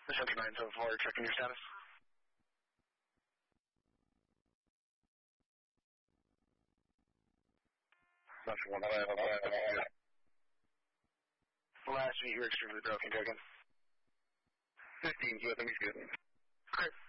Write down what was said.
Center 974, checking your status. Center 1. Last meet, you were extremely broken, Dragon. 15, good, let me good. Great.